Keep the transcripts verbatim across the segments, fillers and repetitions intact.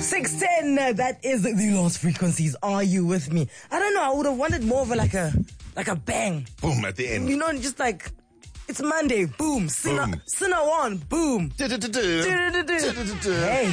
six ten, uh, that is the Lost Frequencies. Are you with me? I don't know, I would have wanted more of a, like a like a bang. Boom at the end. You know, just like, it's Monday, boom. Sinner, Boom. Sinner one, boom. Du-du-du-du. Du-du-du-du. Hey,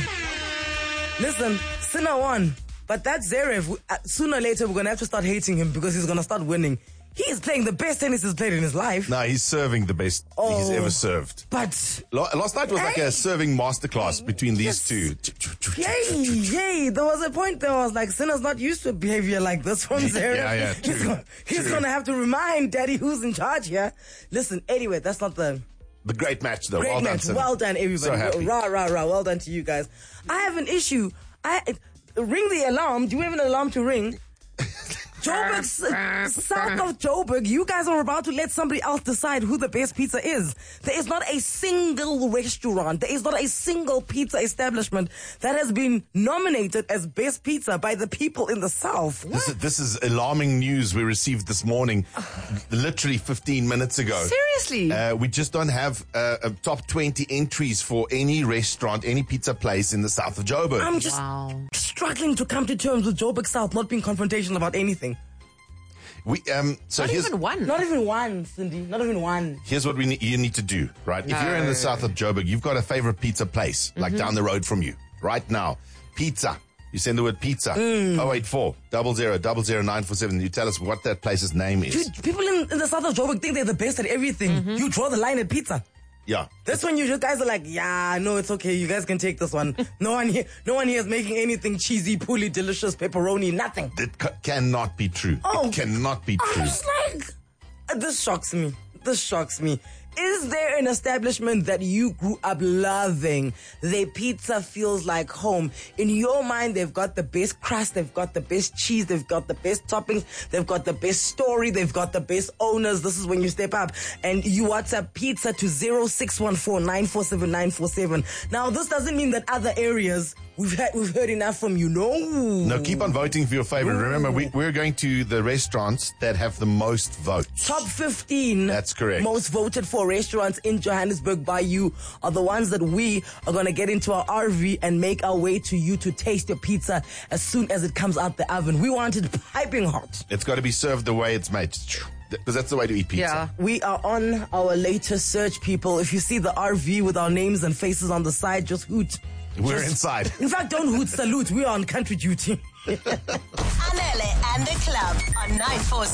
listen, Sinner one. But that Zverev, uh, sooner or later we're going to have to start hating him because he's going to start winning. He is playing the best tennis he's played in his life. No, he's serving the best Oh. he's ever served. But, La- Last night was like Hey. a serving masterclass between Yes. these two. yay, yay. There was a point there I was like, Sinner's not used to behavior like this from Zverev. Yeah, yeah, He's, true, gonna, he's true. gonna have to remind Daddy who's in charge here. Listen, anyway, that's not the The great match, though. great well match. done, Sinner. Well done, everybody. So happy. Rah, rah, rah. Well done to you guys. I have an issue. I ring the alarm. Do you have an alarm to ring? Joburg, s- south of Joburg, you guys are about to let somebody else decide who the best pizza is. There is not a single restaurant, there is not a single pizza establishment that has been nominated as best pizza by the people in the south. This is, this is alarming news we received this morning, literally fifteen minutes ago. Seriously? Uh, we just don't have uh, a top twenty entries for any restaurant, any pizza place in the south of Joburg. I'm just Wow. struggling to come to terms with Joburg South not being confrontational about anything. we um. So Not here's even one. Not even one, Cindy. Not even one. here's what we need, you need to do, right? If you're in No. the south of Joburg, you've got a favorite pizza place, like Mm-hmm. down the road from you, right now. Pizza. You send the word pizza. Mm. oh eight four, double zero, double zero, nine four seven. You tell us what that place's name is. Dude, people in, in the south of Joburg think they're the best at everything. You draw the line at pizza. Yeah. That's when you just guys are like, yeah, no, it's okay. You guys can take this one. No one here, no one here is making anything cheesy, pooly, delicious, pepperoni, nothing. It c- cannot be true. Oh. It cannot be I'm true. just like, uh, this shocks me. This shocks me. Is there an establishment that you grew up loving? Their pizza feels like home. In your mind, they've got the best crust, they've got the best cheese, they've got the best toppings, they've got the best story, they've got the best owners. This is when you step up and you WhatsApp pizza to zero six one four, nine four seven, nine four seven. Now, this doesn't mean that other areas we've had, we've heard enough from you. No. No, keep on voting for your favorite. Remember, we, we're going to the restaurants that have the most votes. Top fifteen. That's correct. Most voted for restaurants in Johannesburg by you are the ones that we are going to get into our R V and make our way to you to taste your pizza as soon as it comes out the oven. We want it piping hot. It's got to be served the way it's made. Because that's the way to eat pizza. Yeah. We are on our latest search, people. If you see the R V with our names and faces on the side, just hoot. We're Just- inside. In fact, don't hoot, salute. We are on country duty. Anele and the club on nine four seven.